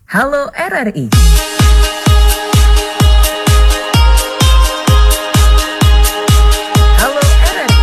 Halo RRI. Halo RRI.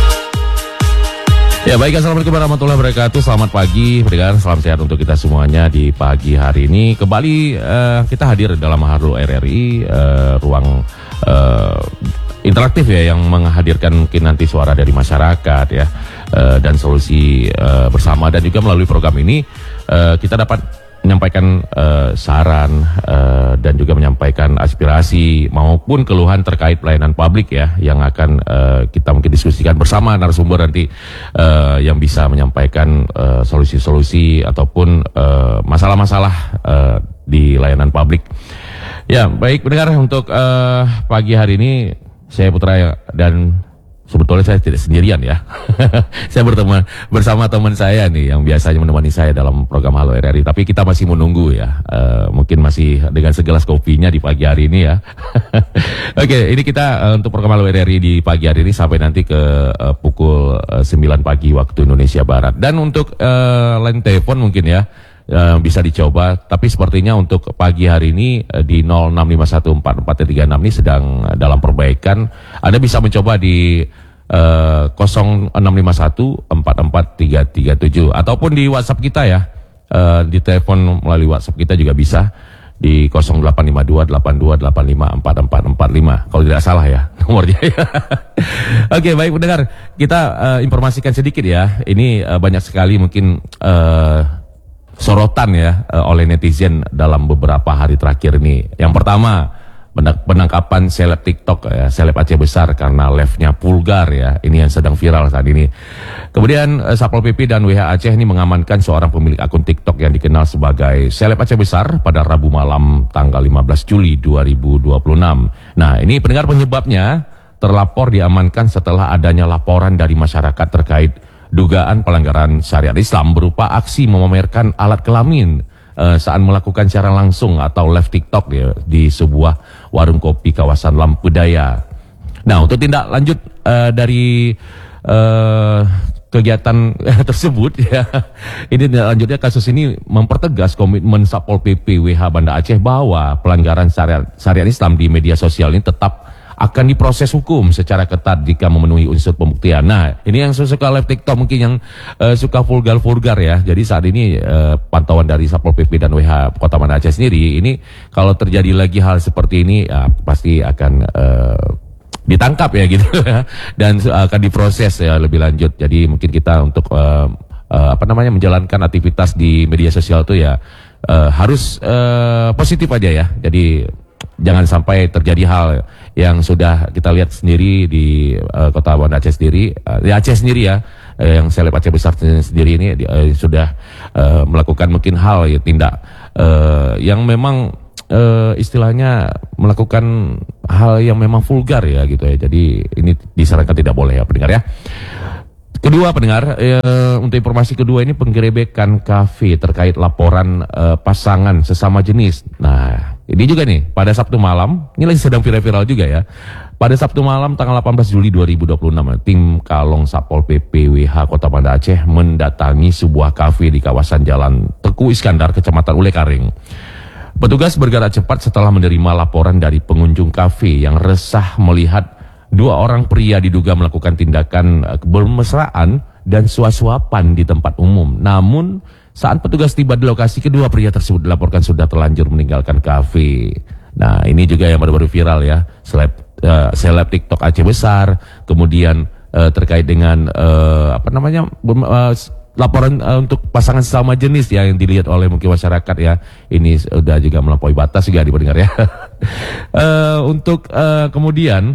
Ya baik, assalamualaikum warahmatullahi wabarakatuh. Selamat pagi, pendengar. Salam sehat untuk kita semuanya di pagi hari ini. Kembali kita hadir dalam Halo RRI, ruang interaktif ya, yang menghadirkan mungkin nanti suara dari masyarakat ya, dan solusi bersama. Dan juga melalui program ini kita dapat menyampaikan saran dan juga menyampaikan aspirasi maupun keluhan terkait pelayanan publik ya, yang akan kita mungkin diskusikan bersama narasumber nanti, yang bisa menyampaikan solusi-solusi ataupun masalah-masalah di layanan publik. Ya baik pendengar, untuk pagi hari ini saya Putra, dan sebetulnya saya tidak sendirian ya. Saya berteman bersama teman saya nih yang biasanya menemani saya dalam program Halo RRI. Tapi kita masih menunggu ya, mungkin masih dengan segelas kopinya di pagi hari ini ya. Oke, ini kita untuk program Halo RRI di pagi hari ini sampai nanti ke pukul 9 pagi waktu Indonesia Barat. Dan untuk line telepon mungkin ya, bisa dicoba, tapi sepertinya untuk pagi hari ini di 06514436 ini sedang dalam perbaikan. Anda bisa mencoba di 0651443337 ataupun di WhatsApp kita ya, di telepon melalui WhatsApp kita juga bisa di 085282854445 kalau tidak salah ya nomornya. Oke, baik pendengar, kita informasikan sedikit ya. Ini banyak sekali mungkin sorotan ya oleh netizen dalam beberapa hari terakhir ini. Yang pertama, penangkapan seleb TikTok ya, seleb Aceh Besar karena live-nya vulgar ya. Ini yang sedang viral saat ini. Kemudian Satpol PP dan WH Aceh ini mengamankan seorang pemilik akun TikTok yang dikenal sebagai seleb Aceh Besar pada Rabu malam tanggal 15 Juli 2026. Nah, ini pendengar, penyebabnya terlapor diamankan setelah adanya laporan dari masyarakat terkait dugaan pelanggaran syariat Islam berupa aksi memamerkan alat kelamin saat melakukan secara langsung atau live TikTok ya, di sebuah warung kopi kawasan Lampedaya. Nah, untuk tindak lanjut dari kegiatan tersebut ya, ini tindak lanjutnya, kasus ini mempertegas komitmen Satpol PP WH Banda Aceh bahwa pelanggaran syariat Islam di media sosial ini tetap akan diproses hukum secara ketat jika memenuhi unsur pembuktian. Nah, ini yang suka live TikTok mungkin yang suka vulgar ya. Jadi saat ini pantauan dari Satpol PP dan WH Kota Banda Aceh sendiri, ini kalau terjadi lagi hal seperti ini ya, pasti akan ditangkap ya gitu dan akan diproses ya lebih lanjut. Jadi mungkin kita untuk menjalankan aktivitas di media sosial itu ya harus positif aja ya. Jadi jangan sampai terjadi hal yang sudah kita lihat sendiri di Kota Banda Aceh sendiri, di Aceh sendiri ya, yang seleb Aceh Besar sendiri ini sudah melakukan mungkin hal ya, tindak yang memang istilahnya melakukan hal yang memang vulgar ya gitu ya. Jadi ini disarankan tidak boleh ya pendengar ya. Kedua pendengar, untuk informasi kedua ini, penggerebekan kafe terkait laporan pasangan sesama jenis. Nah, ini juga nih pada Sabtu malam, ini lagi sedang viral-viral juga ya. Pada Sabtu malam tanggal 18 Juli 2026, tim Kalong Satpol PP WH Kota Banda Aceh mendatangi sebuah kafe di kawasan Jalan Teku Iskandar, Kecamatan Ulekaring. Petugas bergerak cepat setelah menerima laporan dari pengunjung kafe yang resah melihat dua orang pria diduga melakukan tindakan bermesraan dan suap-suapan di tempat umum. Namun saat petugas tiba di lokasi, kedua pria tersebut dilaporkan sudah terlanjur meninggalkan kafe. Nah, ini juga yang baru-baru viral ya, seleb TikTok Aceh Besar. Kemudian terkait dengan laporan untuk pasangan sesama jenis ya, yang dilihat oleh mungkin masyarakat ya. Ini sudah juga melampaui batas juga dipendengar ya. Untuk kemudian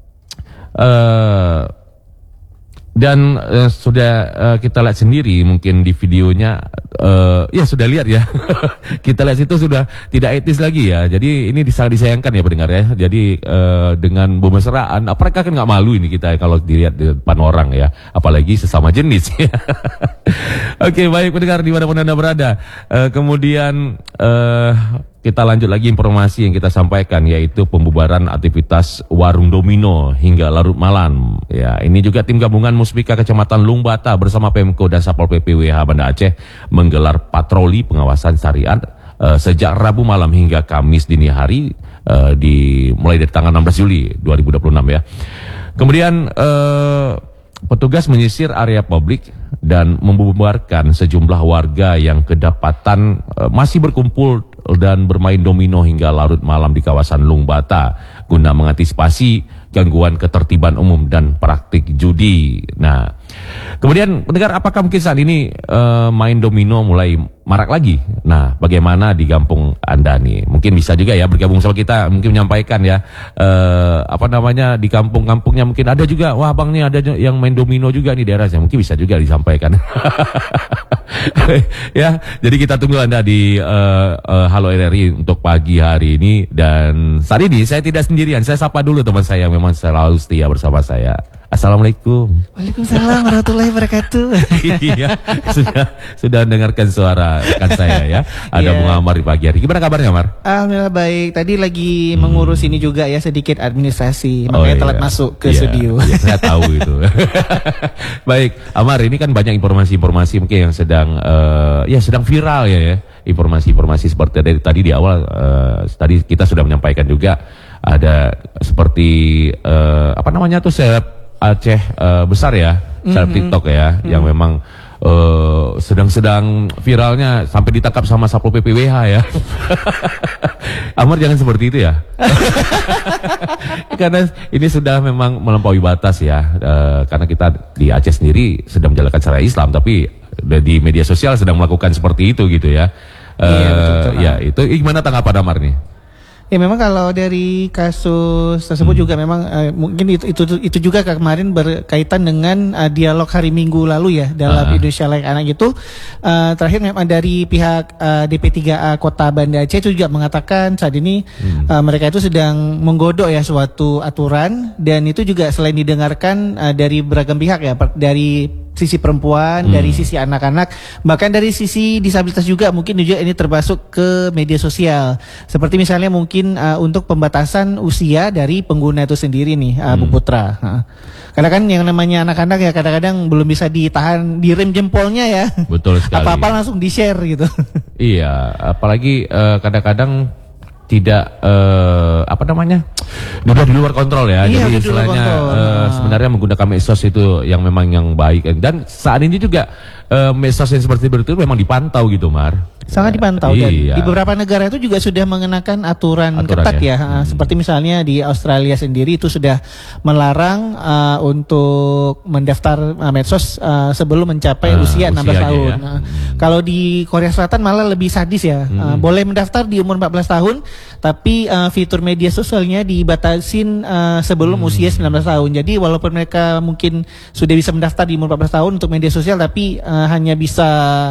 dan sudah kita lihat sendiri mungkin di videonya, ya sudah lihat ya. Kita lihat situ sudah tidak etis lagi ya. Jadi ini sangat disayangkan ya pendengar ya. Jadi dengan bermesraan, apakah kan nggak malu ini kita kalau dilihat di depan orang ya, apalagi sesama jenis. Oke, baik pendengar dimanapun Anda berada. Kemudian kita lanjut lagi informasi yang kita sampaikan, yaitu pembubaran aktivitas warung domino hingga larut malam. Ya, ini juga tim gabungan Muspika Kecamatan Lungbata bersama Pemko dan Satpol PP WH Banda Aceh menggelar patroli pengawasan syariat sejak Rabu malam hingga Kamis dini hari mulai dari tanggal 16 Juli 2026 ya. Kemudian petugas menyisir area publik dan membubarkan sejumlah warga yang kedapatan masih berkumpul dan bermain domino hingga larut malam di kawasan Lungbata guna mengantisipasi gangguan ketertiban umum dan praktik judi. Nah, kemudian pendengar, apakah mungkin saat ini main domino mulai marak lagi? Nah, bagaimana di kampung Anda nih? Mungkin bisa juga ya bergabung sama kita, mungkin menyampaikan ya di kampung-kampungnya mungkin ada juga. Wah, Bang, nih ada yang main domino juga nih daerahnya. Mungkin bisa juga disampaikan. Ya, jadi kita tunggu Anda di Halo RRI untuk pagi hari ini. Dan saat ini saya tidak sendirian. Saya sapa dulu teman saya yang memang selalu setia bersama saya. Assalamualaikum. Waalaikumsalam warahmatullahi wabarakatuh. Iya, sudah mendengarkan suara rekan saya ya. Ada Bung Amar di pagi hari. Gimana kabarnya, Amar? Alhamdulillah baik. Tadi lagi mengurus ini juga ya, sedikit administrasi. Makanya telat masuk ke studio. Iya, saya tahu itu. Baik, Amar, ini kan banyak informasi-informasi mungkin yang sedang sedang viral ya. Informasi-informasi seperti tadi di awal tadi kita sudah menyampaikan juga ada seperti Aceh besar ya, seleb TikTok ya, yang memang sedang viralnya sampai ditangkap sama Satpol PP WH ya. Amar jangan seperti itu ya. Karena ini sudah memang melampaui batas ya. Karena kita di Aceh sendiri sedang menjalankan syariat Islam, tapi di media sosial sedang melakukan seperti itu gitu ya. Betul. Ya, itu gimana tanggapan Amar nih? Ya memang kalau dari kasus tersebut juga memang mungkin itu juga kemarin berkaitan dengan dialog hari Minggu lalu ya dalam Indonesia Layak Anak itu terakhir memang dari pihak DP3A Kota Banda Aceh itu juga mengatakan saat ini mereka itu sedang menggodok ya suatu aturan, dan itu juga selain didengarkan dari beragam pihak ya, dari sisi perempuan, dari sisi anak-anak, bahkan dari sisi disabilitas juga mungkin juga ini termasuk ke media sosial. Seperti misalnya mungkin untuk pembatasan usia dari pengguna itu sendiri nih, Bu Putra. Karena kan yang namanya anak-anak ya kadang-kadang belum bisa ditahan, direm jempolnya ya. Betul sekali. Apa-apa langsung di-share gitu. Iya, apalagi kadang-kadang tidak sudah di luar kontrol ya. Iya, jadi istilahnya sebenarnya menggunakan medsos itu yang memang yang baik, dan saat ini juga medsos yang seperti itu memang dipantau gitu, Mar. Sangat dipantau, dan iya. di beberapa negara itu juga sudah mengenakan aturan ketat ya. Seperti misalnya di Australia sendiri itu sudah melarang untuk mendaftar medsos sebelum mencapai usia 16 tahun. Ya. Kalau di Korea Selatan malah lebih sadis ya. Boleh mendaftar di umur 14 tahun, tapi fitur media sosialnya dibatasin sebelum usia 19 tahun. Jadi walaupun mereka mungkin sudah bisa mendaftar di umur 14 tahun untuk media sosial, tapi hanya bisa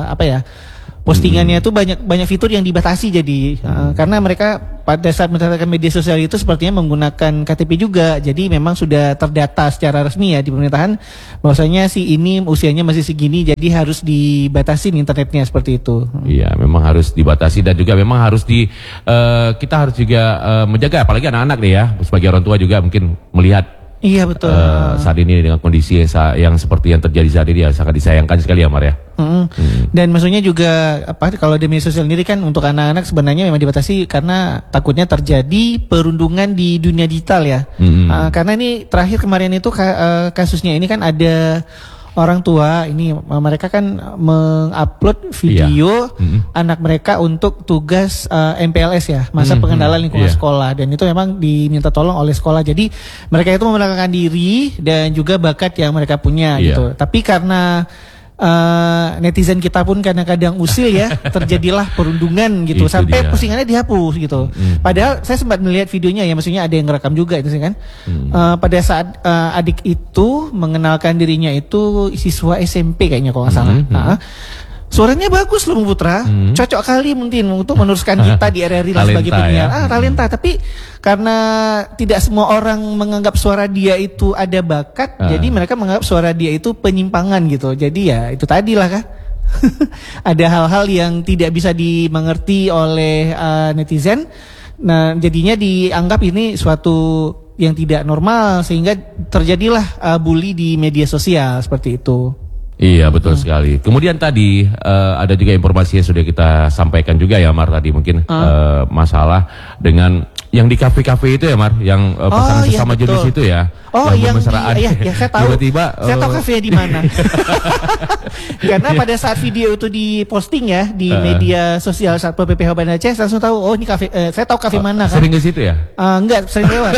postingannya itu banyak fitur yang dibatasi, jadi karena mereka pada saat mendaftarkan media sosial itu sepertinya menggunakan KTP juga, jadi memang sudah terdata secara resmi ya di pemerintahan bahwasanya si ini usianya masih segini, jadi harus dibatasi internetnya seperti itu. Iya, memang harus dibatasi, dan juga memang harus kita harus juga menjaga, apalagi anak-anak nih ya, sebagai orang tua juga mungkin melihat. Iya betul. Saat ini dengan kondisi yang seperti yang terjadi saat ini ya sangat disayangkan sekali ya, Mar ya. Dan maksudnya juga kalau di media sosial sendiri kan untuk anak-anak sebenarnya memang dibatasi karena takutnya terjadi perundungan di dunia digital ya. Karena ini terakhir kemarin itu kasusnya ini kan ada orang tua ini mereka kan mengupload video anak mereka untuk tugas MPLS ya, masa pengendalian lingkungan sekolah, dan itu memang diminta tolong oleh sekolah. Jadi mereka itu membanggakan diri dan juga bakat yang mereka punya gitu. Tapi karena netizen kita pun kadang-kadang usil ya, terjadilah perundungan gitu, sampai postingannya dihapus gitu. Padahal saya sempat melihat videonya ya, maksudnya ada yang ngerekam juga itu kan. Pada saat adik itu mengenalkan dirinya itu siswa SMP kayaknya kalau nggak salah. Suaranya bagus loh, Bu Putra. Cocok kali mungkin untuk meneruskan kita di RRI lah sebagai penyiar. Talenta, tapi karena tidak semua orang menganggap suara dia itu ada bakat, jadi mereka menganggap suara dia itu penyimpangan gitu. Jadi ya itu tadi lah kah. Ada hal-hal yang tidak bisa dimengerti oleh netizen. Nah, jadinya dianggap ini suatu yang tidak normal, sehingga terjadilah bully di media sosial seperti itu. Iya betul sekali. Kemudian tadi ada juga informasi yang sudah kita sampaikan juga ya Mar tadi mungkin masalah dengan yang di kafe-kafe itu ya Mar, yang pasangan sesama jenis itu ya. Oh yang iya saya tahu. Tiba-tiba saya tahu kafe di mana. Karena pada saat video itu diposting ya di media sosial Satpol PP Banda Aceh, saya langsung tahu oh ini kafe. Saya tahu kafe mana kan. Sering ke situ ya? Enggak, sering lewat.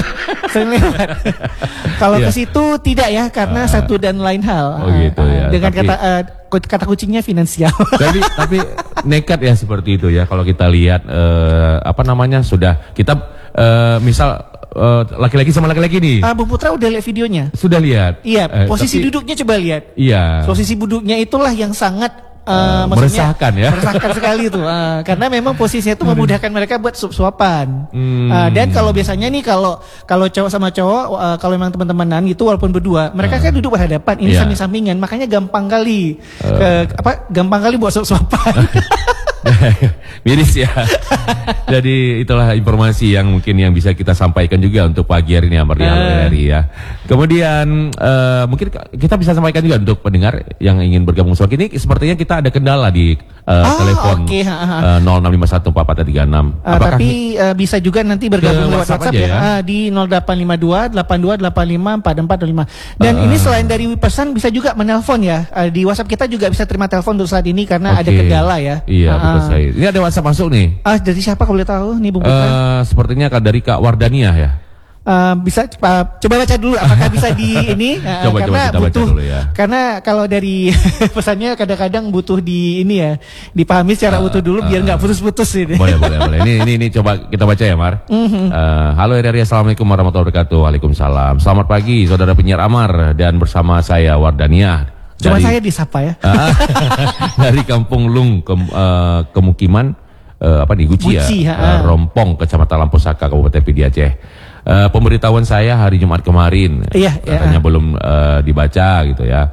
Kalau ke situ tidak ya karena satu dan lain hal. Oh gitu ya. Dengan kata kucingnya finansial. tapi nekat ya seperti itu ya kalau kita lihat sudah kita misal laki-laki sama laki-laki nih. Bung Putra udah lihat videonya? Sudah lihat. Iya, posisi duduknya coba lihat. Iya. Posisi duduknya itulah yang sangat meresahkan ya. Meresahkan sekali itu. Karena memang posisinya itu memudahkan mereka buat suap-suapan. Dan kalau biasanya nih kalau cowok sama cowok kalau memang teman-temanan gitu walaupun berdua, mereka kan duduk berhadapan, ini samping-sampingan, makanya gampang kali buat suap-suapan. Miris ya. Jadi itulah informasi yang mungkin yang bisa kita sampaikan juga untuk pagi hari ini Amari ya. Kemudian mungkin kita bisa sampaikan juga untuk pendengar yang ingin bergabung soal ini. Sepertinya kita ada kendala di telepon 06514436. Tapi bisa juga nanti bergabung lewat WhatsApp ya, di 0852 8285 4425. Dan ini selain dari pesan bisa juga menelpon ya. Di WhatsApp kita juga bisa terima telepon untuk saat ini karena ada kendala ya. Iya betul. Ini ada WhatsApp masuk nih. Dari siapa kalau boleh tahu nih Bung Putra? Sepertinya dari Kak Wardania ya. Bisa coba baca dulu apakah bisa di ini coba kita baca dulu ya. Karena kalau dari pesannya kadang-kadang butuh di ini ya dipahami secara utuh dulu biar nggak putus-putus ini. Boleh. Ini coba kita baca ya Mar. Halo RRI, assalamualaikum warahmatullahi wabarakatuh. Waalaikumsalam. Selamat pagi saudara penyiar Amar dan bersama saya Wardania. Cuma saya disapa ya. Dari Kampung Lung Kemukiman Guci ya. Rompong Kecamatan Lampu-Saka Kabupaten Pidi Aceh. Pemberitahuan saya hari Jumat kemarin. Katanya belum dibaca gitu ya.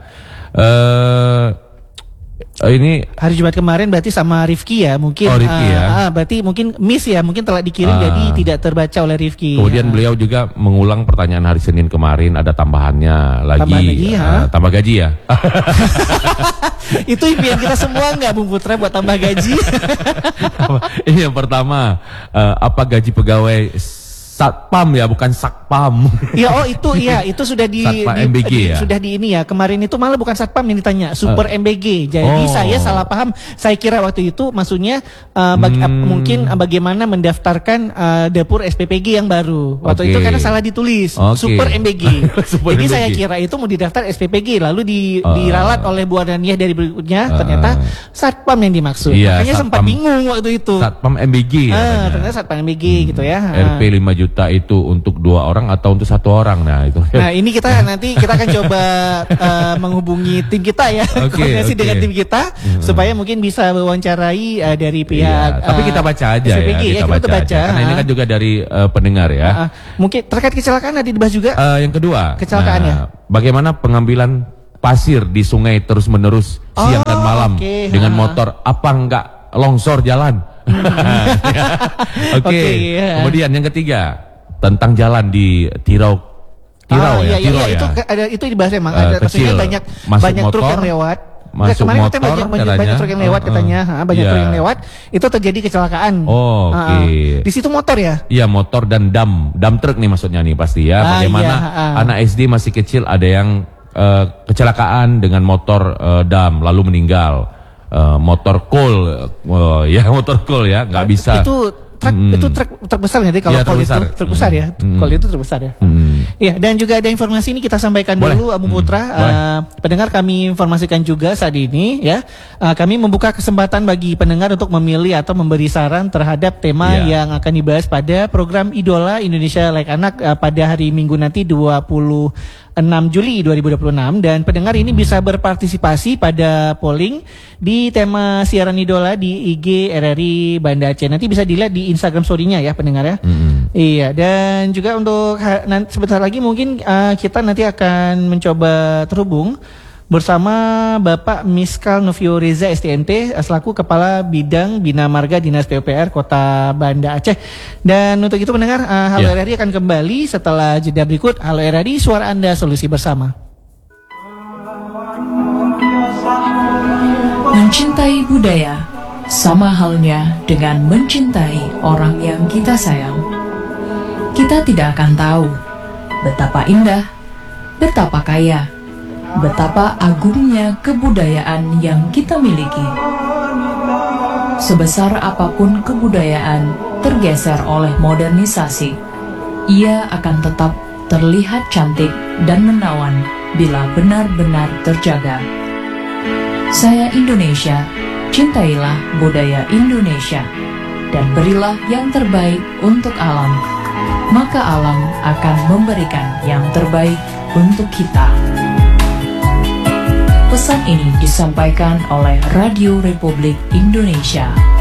Ini hari Jumat kemarin berarti sama Rifki ya mungkin. Rifki ya. Berarti mungkin miss ya, mungkin telah dikirim jadi tidak terbaca oleh Rifki. Kemudian beliau juga mengulang pertanyaan hari Senin kemarin, ada tambahannya lagi. Tambah gaji ya. Itu impian kita semua nggak Bung Putra buat tambah gaji? Ini yang pertama, apa gaji pegawai Satpam ya, bukan Sakpam. Itu sudah di Satpam MBG ya. Sudah di ini ya. Kemarin itu malah bukan Satpam yang ditanya, Super MBG. Jadi saya salah paham. Saya kira waktu itu maksudnya mungkin bagaimana mendaftarkan dapur SPPG yang baru. Waktu itu karena salah ditulis Super MBG. Jadi saya kira itu mau didaftar SPPG lalu diralat oleh Bu Adaniah dari berikutnya ternyata Satpam yang dimaksud. Makanya sempat bingung waktu itu. Satpam MBG. Ternyata Satpam MBG gitu ya. RP 5 juta itu untuk 2 orang atau untuk 1 orang? Nah itu. Nah ini kita akan coba menghubungi tim kita ya, koordinasi dengan tim kita supaya mungkin bisa wawancarai dari pihak. Tapi kita baca aja SPPG, ya. Kita baca aja. Karena ini kan juga dari pendengar ya. Mungkin terkait kecelakaan ada dibahas juga. Yang kedua, kecelakaannya. Bagaimana pengambilan pasir di sungai terus-menerus siang dan malam dengan motor? Apa enggak longsor jalan? Kemudian yang ketiga tentang jalan di Tirau ya. Itu dibahas emang ada kecil, banyak motor, truk yang lewat. Masuk kemarin motor, banyak truk yang lewat katanya. Banyak truk yang lewat itu terjadi kecelakaan. Di situ motor ya? Iya, motor dan dam truk nih maksudnya nih pasti ya. Bagaimana anak SD masih kecil ada yang kecelakaan dengan motor dam lalu meninggal. Motor coal ya nggak bisa. Itu truk besar nggak sih kalau call itu truk besar ya? Call itu truk besar ya. Iya, dan juga ada informasi ini kita sampaikan dulu Bung Putra. Pendengar kami informasikan juga saat ini ya. Kami membuka kesempatan bagi pendengar untuk memilih atau memberi saran terhadap tema yang akan dibahas pada program Idola Indonesia Like Anak pada hari Minggu nanti 26 Juli 2026 dan pendengar ini bisa berpartisipasi pada polling di tema siaran Idola di IG RRI Banda Aceh. Nanti bisa dilihat di Instagram story-nya ya pendengar ya. Iya, dan juga untuk sebentar lagi mungkin kita nanti akan mencoba terhubung bersama Bapak Miskal Novio Reza STMT selaku Kepala Bidang Bina Marga Dinas PUPR Kota Banda Aceh. Dan untuk itu pendengar, Halo RRI akan kembali setelah jeda berikut. Halo RRI, suara Anda, solusi bersama. Mencintai budaya sama halnya dengan mencintai orang yang kita sayang. Kita tidak akan tahu betapa indah, betapa kaya, betapa agungnya kebudayaan yang kita miliki. Sebesar apapun kebudayaan tergeser oleh modernisasi, ia akan tetap terlihat cantik dan menawan bila benar-benar terjaga. Saya Indonesia, cintailah budaya Indonesia dan berilah yang terbaik untuk alam, maka alam akan memberikan yang terbaik untuk kita. Pesan ini disampaikan oleh Radio Republik Indonesia.